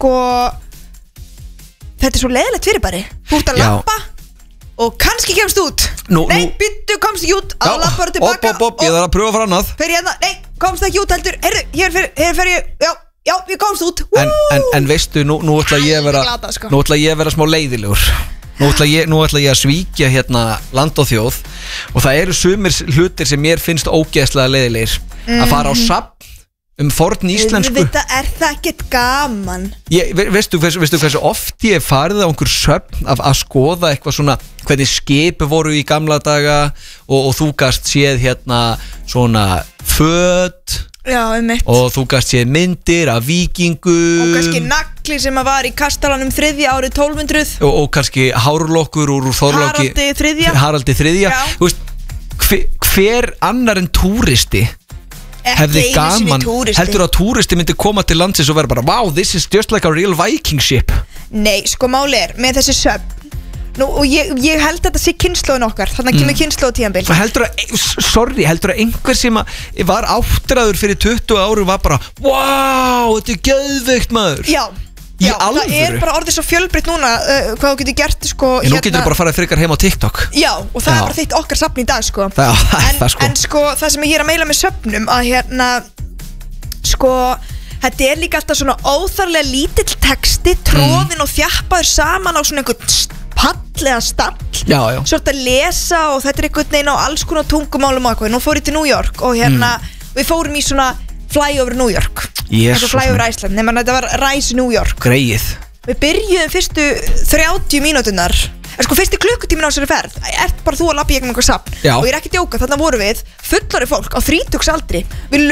sko þetta svo leiðilegt fyrirbæri. Þú ert að labba og kannski kemst út. Nei, byttu, komst ekki út. Að labba tilbaka. Ég þarf að pröfa að fara annað. Fyrir hérna, nei, komst ekki út heldur. Heyrðu, hér fer ég. Já, ég komst út. En veistu, nú ætla ég að vera smá leiðilegur. Nú ætla ég að svíkja hérna land og þjóð. Og það eru sumir hlutir sem mér finnst ógeðslega leiðilegir. Að fara á safn forn íslensku. Þetta það ekkert gaman. Veistu hversu oft ég hef farið á einhver söfn að skoða eitthvað svona hvernig skip voru í gamla daga og þú gast séð hérna svona föt. Já, og þú gast séð myndir af víkingum og kannski nagli sem að var í kastalanum 3. árið 1200 og kannski hárlokkur úr Þorláki Haraldi 3. Þú veist, hver annar en túristi hefði gaman, heldur að túristi myndi koma til landsins og vera bara wow, this is just like a real viking ship. Nei, sko máli með þessi söfn og ég held að þetta sé kynslóðin okkar. Þannig kemur kynslóðtíðanbil. Heldur að einhver sem var áttræður fyrir 20 árum var bara wow, þetta geðveikt maður. Já, það bara orðið svo fjölbreytt núna hvað þú getur gert sko nú getur þú bara farið frekar heim á TikTok. Já, og það bara þitt okkar safn í dag sko. En sko það sem ég að meila með söfnum að hérna sko þetta líka alltaf svona óþarlega lítill texti tróðin og þjappaður saman á svona einhvern fallega stall svolítið að lesa og þetta einhvern veginn á alls konar tungumálum og eitthvað. Nú fór ég til New York og hérna við fórum í svona flyover New York flyover Iceland, nema þetta var Rise New York. Greið. Við byrjuðum fyrstu 30 mínúturnar sko fyrstu klukkutímin á þessari ferð bara þú að labba í einhvern safn og ég ekki að djóka, þarna voru við fullorðið fólk á 30-aldri. Við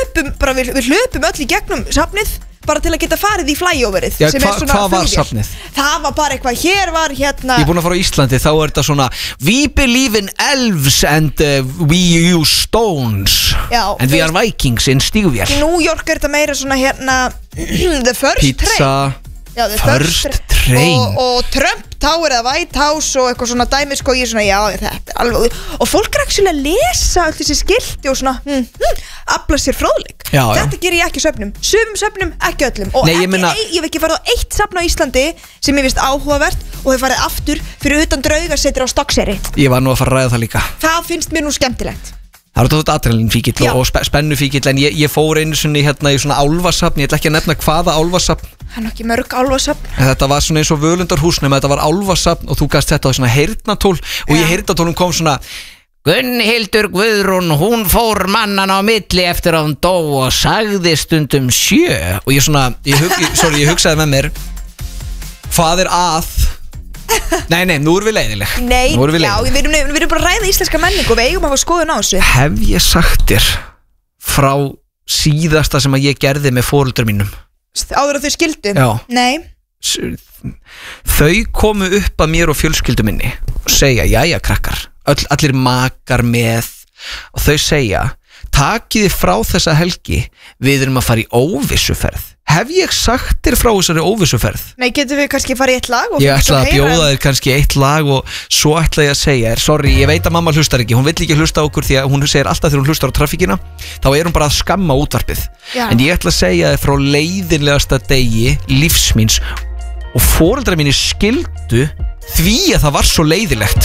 hlupum öll í gegnum safnið bara til að geta farið í flyoverið. Hvað var safnið? Það var bara eitthvað, hér var hérna Ég er búin að fara á Íslandi, þá er þetta svona We believe in elves and we use stones and we are vikings in stígvél. Í New York er þetta meira svona hérna the first pizza train. First train og Trump Tower eða White House og eitthvað svona dæmi sko ég svona þetta alveg og fólk actually að lesa öll þessi skilti og svona afla sér fróðleik. Þetta ger ég ekki í söfnum. Sumum söfnum, ekki öllum. Og ég hef ekki farið á eitt safn á Íslandi sem ég finnst áhugavert og hef farið aftur fyrir utan Draugasetri á Stokkseyri. Ég var nú að fara að ræða það líka. Það finnst mér nú skemmtilegt. Það er þetta adrenalinfíkill og spennufíkill en ég fór einu sinni hérna í svona álfasafn, ég ætla ekki að nefna hvaða álfasafn. Það ekki mörg álfasafn. Þetta var svona eins og Völundarhús nema þetta var álfasafn og þú gast þetta á svona heyrnatól og í heyrnatólum kom svona Gunnhildur Guðrún, hún fór mannan á milli eftir að hún dó og sagði stundum 7 og ég hugsaði með mér hvað er að Nei, nú erum við leiðileg. Nei, við erum bara að ræða íslenska menningu og við eigum að hafa skoðun á þessu. Hef ég sagt þér frá síðasta sem að ég gerði með foreldrum mínum? Áður að þau skildu? Já. Nei. Þau komu upp að mér og fjölskyldu minni og segja, jæja krakkar, allir makar með og þau segja, takiði frá þessa helgi, við erum að fara í óvissuferð. Hef ég sagt þér frá þessari óvissuferð? Nei, getum við kannski farið í eitt lag? Ég ætla að bjóða þér kannski eitt lag og svo ætla ég að segja þér, sorry, ég veit að mamma hlustar ekki, hún vill ekki hlusta á okkur því að hún segir alltaf þegar hún hlustar á traffíkina, þá er hún bara að skamma útvarpið. En ég ætla að segja þér frá leiðinlegasta degi lífs míns og foreldrar mínir skildu því að það var svo leiðilegt.